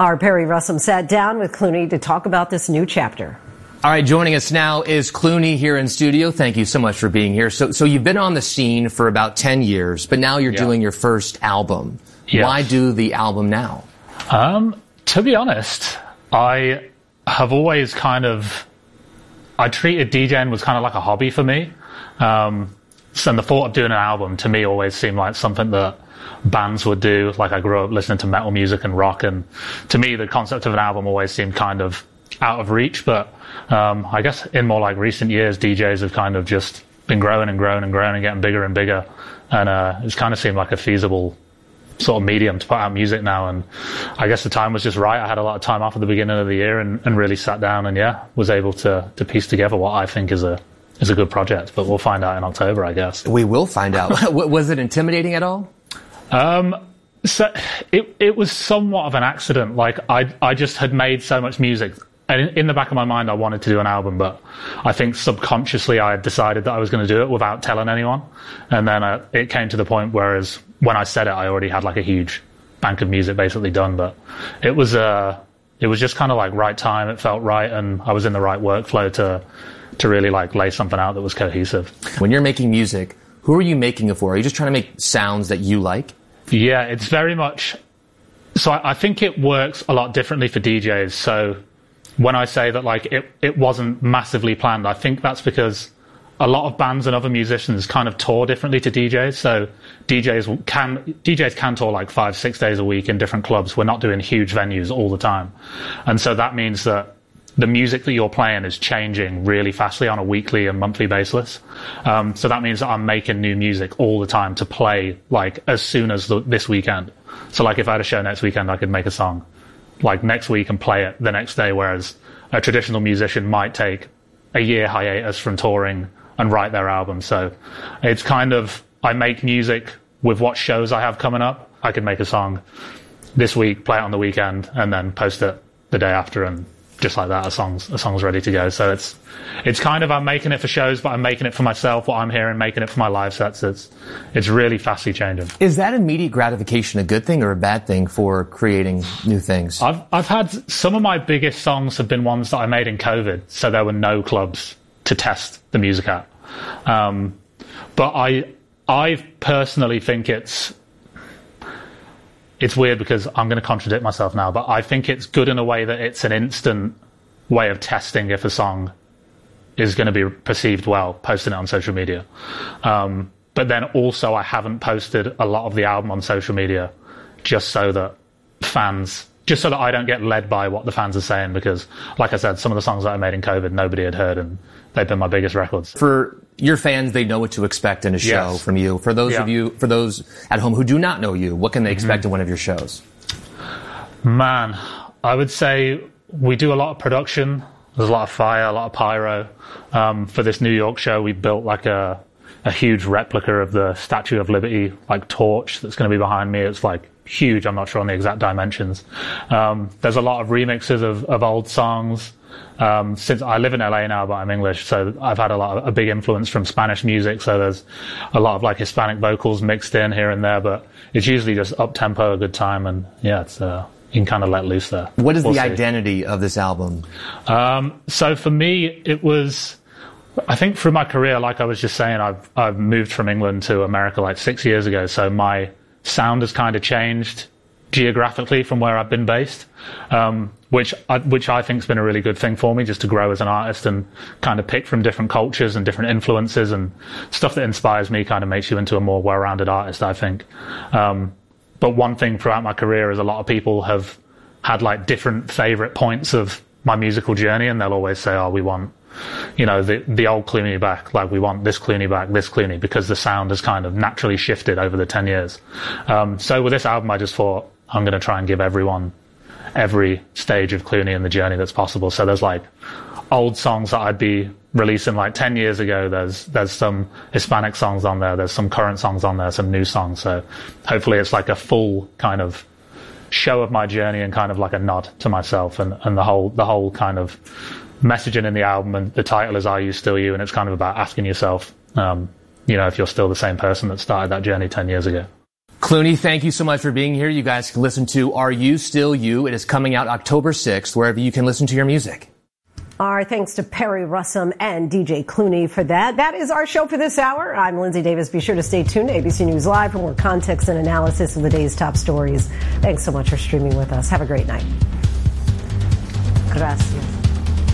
Our Perry Russom sat down with Clooney to talk about this new chapter. All right, joining us now is Clooney here in studio. Thank you so much for being here. So you've been on the scene for about 10 years, but now you're doing your first album. Yes. Why do the album now? To be honest, I have always I treated DJing was kind of like a hobby for me. So the thought of doing an album to me always seemed like something that bands would do. Like I grew up listening to metal music and rock, and to me the concept of an album always seemed kind of out of reach. But I guess in more like recent years, DJs have kind of just been growing and growing and growing and getting bigger and bigger, and it's kind of seemed like a feasible sort of medium to put out music now. And I guess the time was just right. I had a lot of time off at the beginning of the year and really sat down and was able to piece together what I think is a good project. But we'll find out in October, I guess. We will find out. Was it intimidating at all? So it was somewhat of an accident. Like I just had made so much music, and in the back of my mind I wanted to do an album, but I think subconsciously I had decided that I was going to do it without telling anyone. And then it came to the point whereas when I said it, I already had like a huge bank of music basically done. But it was just kind of like right time. It felt right, and I was in the right workflow to really like lay something out that was cohesive. When you're making music, who are you making it for? Are you just trying to make sounds that you like? Yeah, it's very much. So I think it works a lot differently for DJs. So when I say that like it wasn't massively planned, I think that's because a lot of bands and other musicians kind of tour differently to DJs. So DJs can tour like 5-6 days a week in different clubs. We're not doing huge venues all the time. And so that means that the music that you're playing is changing really fastly on a weekly and monthly basis. So that means that I'm making new music all the time to play like as soon as this weekend. So like if I had a show next weekend, I could make a song like next week and play it the next day, whereas a traditional musician might take a year hiatus from touring and write their album. So it's kind of, I make music with what shows I have coming up. I could make a song this week, play it on the weekend, and then post it the day after, and just like that, a song's ready to go. So it's kind of, I'm making it for shows, but I'm making it for myself, what I'm hearing, making it for my live sets. It's really fastly changing. Is that immediate gratification a good thing or a bad thing for creating new things? I've had, some of my biggest songs have been ones that I made in COVID, so there were no clubs to test the music at. But I personally think it's weird because I'm going to contradict myself now, but I think it's good in a way that it's an instant way of testing if a song is going to be perceived well, posting it on social media. But then also I haven't posted a lot of the album on social media just so that I don't get led by what the fans are saying, because like I said, some of the songs that I made in COVID, nobody had heard, and they've been my biggest records. For your fans, they know what to expect in a show from you. For those for those at home who do not know you, what can they expect in one of your shows? Man, I would say we do a lot of production. There's a lot of fire, a lot of pyro. For this New York show, we built like a huge replica of the Statue of Liberty, like torch that's going to be behind me. It's like huge. I'm not sure on the exact dimensions. There's a lot of remixes of old songs. Since I live in LA now, but I'm English, so I've had a big influence from Spanish music. So there's a lot of like Hispanic vocals mixed in here and there, but it's usually just up tempo, a good time, and it's you can kind of let loose there. What is the identity of this album? So for me, it was, I think through my career, like I was just saying, I've moved from England to America like 6 years ago, so my sound has kind of changed geographically from where I've been based, which I think has been a really good thing for me, just to grow as an artist and kind of pick from different cultures and different influences, and stuff that inspires me kind of makes you into a more well-rounded artist, I think. But one thing throughout my career is a lot of people have had like different favorite points of my musical journey, and they'll always say, we want, the old Clooney back, like we want this Clooney back, this Clooney, because the sound has kind of naturally shifted over the 10 years. So with this album, I just thought I'm going to try and give everyone every stage of Clooney and the journey that's possible. So there's like old songs that I'd be releasing like 10 years ago. There's some Hispanic songs on there. There's some current songs on there, some new songs. So hopefully it's like a full kind of show of my journey and kind of like a nod to myself, and the whole kind of messaging in the album, and the title is Are You Still You? And it's kind of about asking yourself, if you're still the same person that started that journey 10 years ago. Clooney, thank you so much for being here. You guys can listen to Are You Still You? It is coming out October 6th, wherever you can listen to your music. Our thanks to Perry Russum and DJ Clooney for that. That is our show for this hour. I'm Lindsay Davis. Be sure to stay tuned to ABC News Live for more context and analysis of the day's top stories. Thanks so much for streaming with us. Have a great night. Gracias.